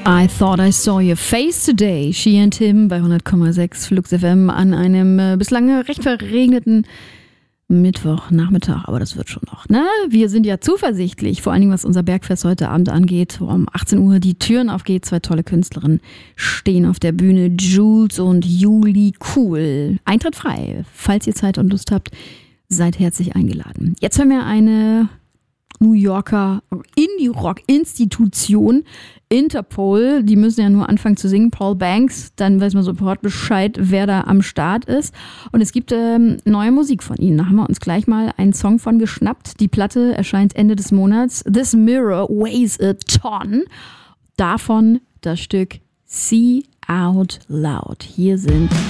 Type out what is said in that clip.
I thought I saw your face today. She and Him bei 100,6 Flux FM an einem bislang recht verregneten Mittwochnachmittag. Aber das wird schon noch, ne? Wir sind ja zuversichtlich, vor allen Dingen was unser Bergfest heute Abend angeht, wo um 18 Uhr die Türen aufgeht. 2 tolle Künstlerinnen stehen auf der Bühne, Jules und Juli Cool. Eintritt frei. Falls ihr Zeit und Lust habt, seid herzlich eingeladen. Jetzt hören wir eine New Yorker Indie-Rock-Institution, Interpol, die müssen ja nur anfangen zu singen, Paul Banks, dann weiß man sofort Bescheid, wer da am Start ist. Und es gibt neue Musik von ihnen, da haben wir uns gleich mal einen Song von geschnappt. Die Platte erscheint Ende des Monats, This Mirror Weighs a Ton. Davon das Stück See Out Loud. Hier sind